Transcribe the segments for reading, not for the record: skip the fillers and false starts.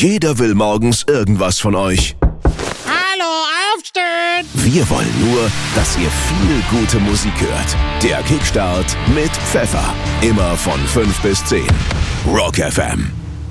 Jeder will morgens irgendwas von euch. Hallo, aufstehen! Wir wollen nur, dass ihr viel gute Musik hört. Der Kickstart mit Pfeffer. Immer von 5 bis 10. Rock FM.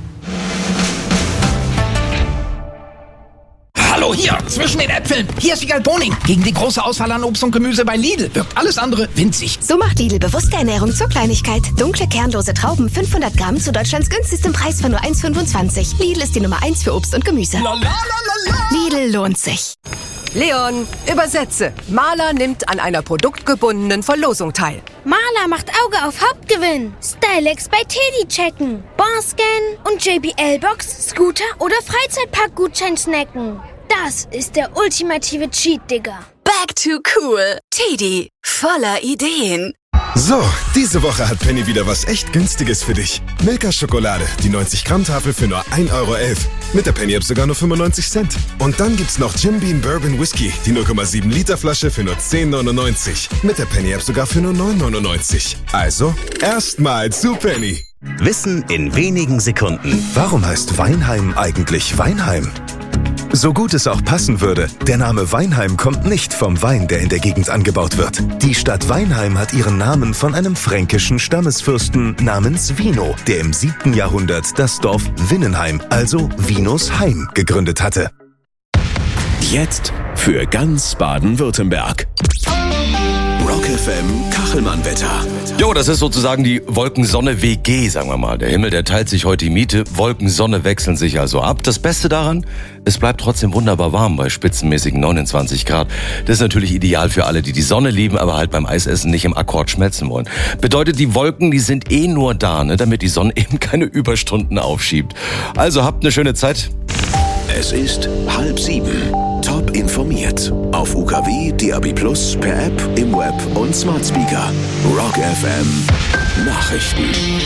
Hallo, hier, zwischen den Äpfeln. Hier ist Wiegald Boning. Gegen die große Auswahl an Obst und Gemüse bei Lidl wirkt alles andere winzig. So macht Lidl bewusste Ernährung zur Kleinigkeit. Dunkle, kernlose Trauben, 500 Gramm zu Deutschlands günstigstem Preis von nur 1,25. Lidl ist die Nummer 1 für Obst und Gemüse. Lidl lohnt sich. Leon, übersetze. Maler nimmt an einer produktgebundenen Verlosung teil. Maler macht Auge auf Hauptgewinn. Stylex bei Teddy checken. Barscan und JBL-Box, Scooter oder Freizeitpark-Gutschein snacken. Das ist der ultimative Cheat, Digga. Back to cool. Teddy, voller Ideen. So, diese Woche hat Penny wieder was echt Günstiges für dich. Milka-Schokolade, die 90-Gramm-Tafel für nur 1,11 €. Mit der Penny-App sogar nur 95 Cent. Und dann gibt's noch Jim Beam Bourbon Whisky, die 0,7 Liter Flasche für nur 10,99. Mit der Penny-App sogar für nur 9,99. Also, erstmal zu Penny. Wissen in wenigen Sekunden. Warum heißt Weinheim eigentlich Weinheim? So gut es auch passen würde, der Name Weinheim kommt nicht vom Wein, der in der Gegend angebaut wird. Die Stadt Weinheim hat ihren Namen von einem fränkischen Stammesfürsten namens Wino, der im 7. Jahrhundert das Dorf Winnenheim, also Vinos Heim, gegründet hatte. Jetzt für ganz Baden-Württemberg. Rock FM Kachelmann-Wetter. Jo, das ist sozusagen die Wolken-Sonne-WG, sagen wir mal. Der Himmel, der teilt sich heute die Miete. Wolken, Sonne wechseln sich also ab. Das Beste daran, es bleibt trotzdem wunderbar warm bei spitzenmäßigen 29 Grad. Das ist natürlich ideal für alle, die die Sonne lieben, aber halt beim Eisessen nicht im Akkord schmelzen wollen. Bedeutet, die Wolken, die sind nur da, ne, damit die Sonne eben keine Überstunden aufschiebt. Also habt eine schöne Zeit. Es ist 6:30. Top informiert. Auf UKW, DAB+, per App, im Web und Smart Speaker. Rock FM Nachrichten.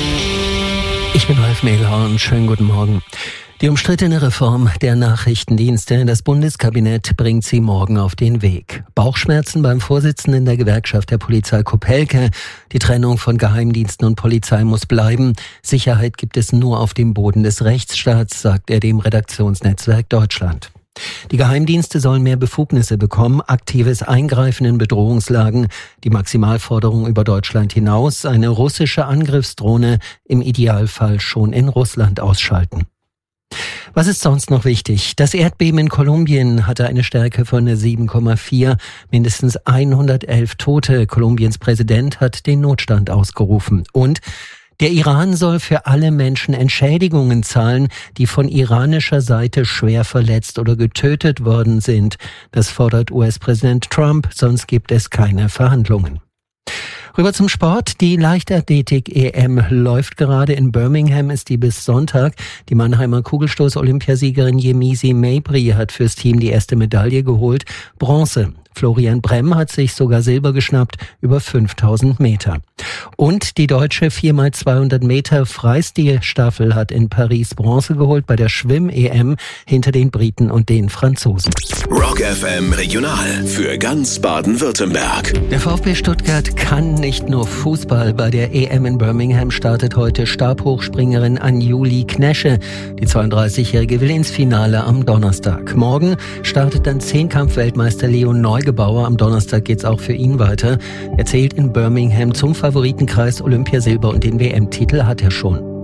Ich bin Ralf Megler und schönen guten Morgen. Die umstrittene Reform der Nachrichtendienste, das Bundeskabinett bringt sie morgen auf den Weg. Bauchschmerzen beim Vorsitzenden der Gewerkschaft der Polizei Kopelke. Die Trennung von Geheimdiensten und Polizei muss bleiben. Sicherheit gibt es nur auf dem Boden des Rechtsstaats, sagt er dem Redaktionsnetzwerk Deutschland. Die Geheimdienste sollen mehr Befugnisse bekommen, aktives Eingreifen in Bedrohungslagen, die Maximalforderung über Deutschland hinaus, eine russische Angriffsdrohne im Idealfall schon in Russland ausschalten. Was ist sonst noch wichtig? Das Erdbeben in Kolumbien hatte eine Stärke von 7,4, mindestens 111 Tote. Kolumbiens Präsident hat den Notstand ausgerufen. Und der Iran soll für alle Menschen Entschädigungen zahlen, die von iranischer Seite schwer verletzt oder getötet worden sind. Das fordert US-Präsident Trump, sonst gibt es keine Verhandlungen. Rüber zum Sport. Die Leichtathletik-EM läuft gerade. In Birmingham ist die bis Sonntag. Die Mannheimer Kugelstoß-Olympiasiegerin Yemisi Mabry hat fürs Team die erste Medaille geholt. Bronze. Florian Bremm hat sich sogar Silber geschnappt über 5000 Meter. Und die deutsche 4x200 Meter Freistil-Staffel hat in Paris Bronze geholt bei der Schwimm-EM hinter den Briten und den Franzosen. Rock FM Regional für ganz Baden-Württemberg. Der VfB Stuttgart kann nicht nur Fußball. Bei der EM in Birmingham startet heute Stabhochspringerin Anjuli Knesche. Die 32-Jährige will ins Finale am Donnerstag. Morgen startet dann Zehnkampf-Weltmeister Leon Neugebauer. Am Donnerstag geht's auch für ihn weiter. Er zählt in Birmingham zum Favoritenkreis. Olympiasilber und den WM-Titel hat er schon.